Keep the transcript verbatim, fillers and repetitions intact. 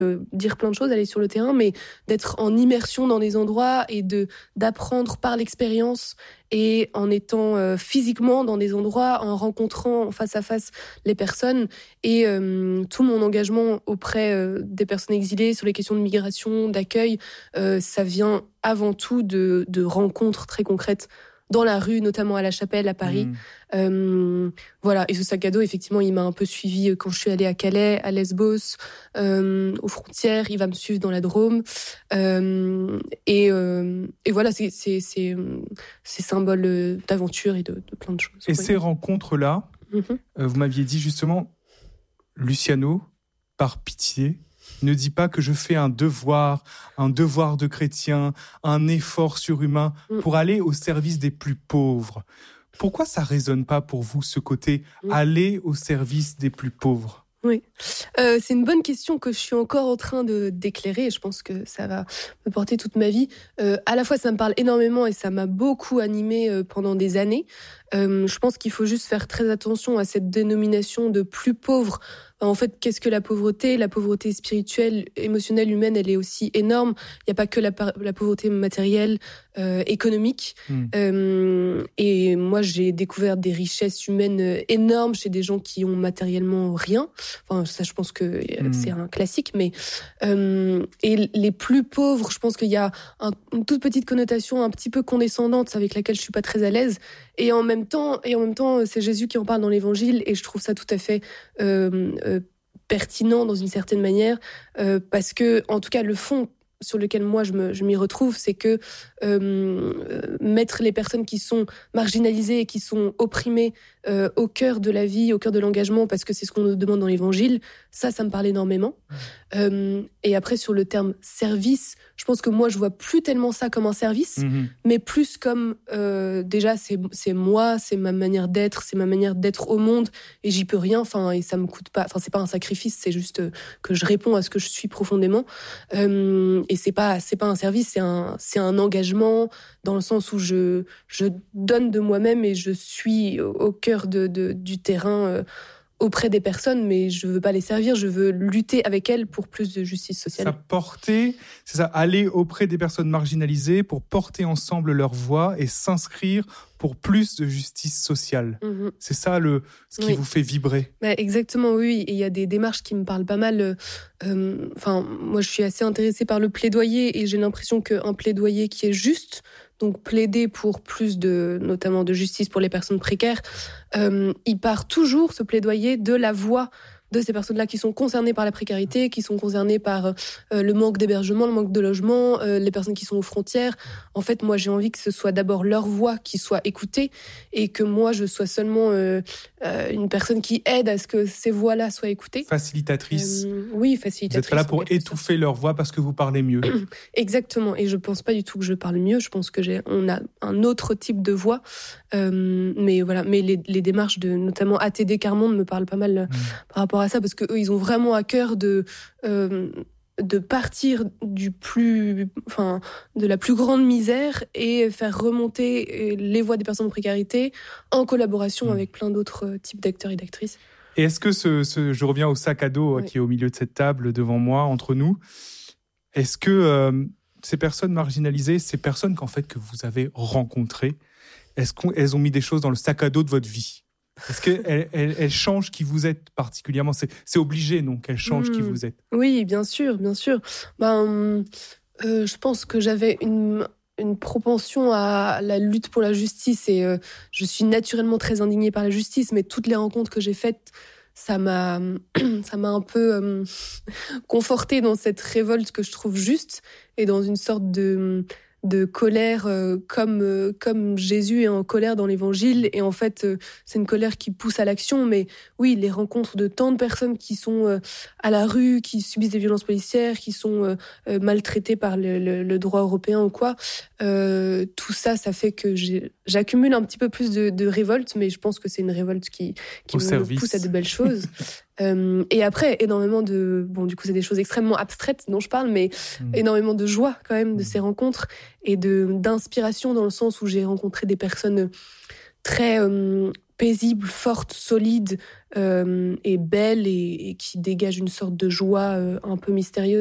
euh, dire plein de choses, aller sur le terrain, mais d'être en immersion dans des endroits et de d'apprendre par l'expérience et en étant euh, physiquement dans des endroits, en rencontrant face à face les personnes. Et euh, tout mon engagement auprès euh, des personnes exilées sur les questions de migration, d'accueil, euh, ça vient avant tout de, de rencontres très concrètes dans la rue, notamment à La Chapelle, à Paris. Mmh. Euh, voilà. Et ce sac à dos, effectivement, il m'a un peu suivi quand je suis allée à Calais, à Lesbos, euh, aux frontières. Il va me suivre dans la Drôme. Euh, et, euh, et voilà, c'est, c'est, c'est, c'est symbole d'aventure et de, de plein de choses. Et oui. Ces rencontres-là, mmh. euh, vous m'aviez dit justement, Luciano, par pitié, ne dis pas que je fais un devoir, un devoir de chrétien, un effort surhumain pour aller au service des plus pauvres. Pourquoi ça résonne pas pour vous, ce côté aller au service des plus pauvres ? Oui, euh, c'est une bonne question que je suis encore en train de d'éclairer. Et je pense que ça va me porter toute ma vie. Euh, à la fois, ça me parle énormément et ça m'a beaucoup animée euh, pendant des années. Euh, je pense qu'il faut juste faire très attention à cette dénomination de plus pauvre. En fait, qu'est-ce que la pauvreté ? La pauvreté spirituelle, émotionnelle, humaine, elle est aussi énorme. Il n'y a pas que la, la pauvreté matérielle, euh, économique. Mmh. Euh, et moi, j'ai découvert des richesses humaines énormes chez des gens qui ont matériellement rien. Enfin, ça, je pense que mmh. c'est un classique. Mais euh, et les plus pauvres, je pense qu'il y a un, une toute petite connotation un petit peu condescendante avec laquelle je suis pas très à l'aise. Et en même temps, et en même temps, c'est Jésus qui en parle dans l'Évangile, et je trouve ça tout à fait euh, euh, pertinent dans une certaine manière, euh, parce que, en tout cas, le fond sur lequel moi je, me, je m'y retrouve, c'est que euh, mettre les personnes qui sont marginalisées et qui sont opprimées euh, au cœur de la vie, au cœur de l'engagement, parce que c'est ce qu'on nous demande dans l'Évangile, ça, ça me parle énormément. Mmh. Euh, et après, sur le terme service, je pense que moi, je vois plus tellement ça comme un service, mmh. mais plus comme, euh, déjà, c'est, c'est moi, c'est ma manière d'être, c'est ma manière d'être au monde, et j'y peux rien, enfin, et ça me coûte pas, enfin, c'est pas un sacrifice, c'est juste que je réponds à ce que je suis profondément. Euh, et c'est pas, c'est pas un service, c'est un, c'est un engagement, dans le sens où je, je donne de moi-même et je suis au, au cœur de, de, du terrain, euh, auprès des personnes, mais je veux pas les servir, je veux lutter avec elles pour plus de justice sociale. Ça porter, c'est ça, aller auprès des personnes marginalisées pour porter ensemble leur voix et s'inscrire pour plus de justice sociale. Mmh. C'est ça le, ce qui oui. vous fait vibrer. Bah, exactement, oui. Et il y a des démarches qui me parlent pas mal. Euh, enfin, moi, je suis assez intéressée par le plaidoyer et j'ai l'impression qu'un plaidoyer qui est juste, donc plaider pour plus de, notamment de justice pour les personnes précaires, euh, il part toujours, ce plaidoyer, de la voix de ces personnes-là qui sont concernées par la précarité, qui sont concernées par euh, le manque d'hébergement, le manque de logement, euh, les personnes qui sont aux frontières. En fait, moi, j'ai envie que ce soit d'abord leur voix qui soit écoutée et que moi, je sois seulement euh, euh, une personne qui aide à ce que ces voix-là soient écoutées. Facilitatrice. Euh, oui, facilitatrice. Vous n'êtes pas là pour étouffer leur voix parce que vous parlez mieux. Exactement. Et je ne pense pas du tout que je parle mieux. Je pense que j'ai, on a un autre type de voix. Euh, mais voilà. Mais les, les démarches de, notamment A T D Carmonde me parlent pas mal mmh. par rapport à ça, parce qu'eux, ils ont vraiment à cœur de, euh, de partir du plus, enfin, de la plus grande misère et faire remonter les voix des personnes en précarité en collaboration mmh. avec plein d'autres types d'acteurs et d'actrices. Et est-ce que ce, ce je reviens au sac à dos oui. qui est au milieu de cette table devant moi, entre nous, est-ce que euh, ces personnes marginalisées, ces personnes qu'en fait que vous avez rencontrées, est-ce qu'elles ont mis des choses dans le sac à dos de votre vie ? Est-ce qu'elle elle, elle change qui vous êtes particulièrement ? C'est, c'est obligé, non, qu'elle change mmh. qui vous êtes ? Oui, bien sûr, bien sûr. Ben, euh, je pense que j'avais une, une propension à la lutte pour la justice et euh, je suis naturellement très indignée par la justice, mais toutes les rencontres que j'ai faites, ça m'a, ça m'a un peu euh, confortée dans cette révolte que je trouve juste et dans une sorte de... de colère euh, comme euh, comme Jésus est en colère dans l'Évangile et en fait euh, c'est une colère qui pousse à l'action, mais oui, les rencontres de tant de personnes qui sont euh, à la rue, qui subissent des violences policières, qui sont euh, euh, maltraitées par le, le, le droit européen ou quoi, euh, tout ça ça fait que j'ai, j'accumule un petit peu plus de, de révolte, mais je pense que c'est une révolte qui, qui me service. pousse à de belles choses. Euh, et après, énormément de... Bon, du coup, c'est des choses extrêmement abstraites dont je parle, mais mmh. énormément de joie, quand même, de mmh. ces rencontres et de, d'inspiration dans le sens où j'ai rencontré des personnes très euh, paisible, forte, solide euh, et belle et, et qui dégage une sorte de joie euh, un peu mystérieuse.